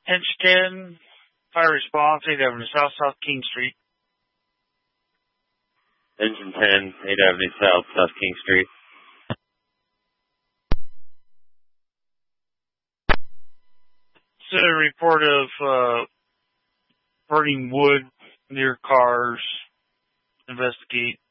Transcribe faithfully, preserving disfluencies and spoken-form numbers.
Engine ten, fire response, eighth Avenue South, South King Street. Engine ten, eighth Avenue South, South King Street. It's a report of uh, burning wood near cars. Investigate.